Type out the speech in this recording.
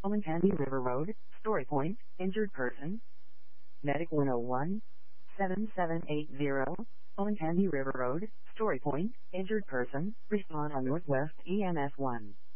Olentangy River Road, Story Point, injured person. Medic 101, 7780, Olentangy River Road, Story Point, injured person, respond on Northwest EMS 1.